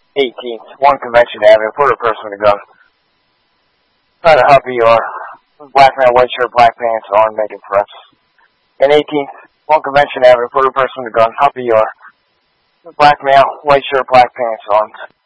18th, 1 Convention Avenue, put a person with a gun. Trying to help you are. Black man, white shirt, black pants on, making threats. And 18th, 1 Convention Avenue, put a person with a gun. Help you are. Black male, white shirt, black pants on.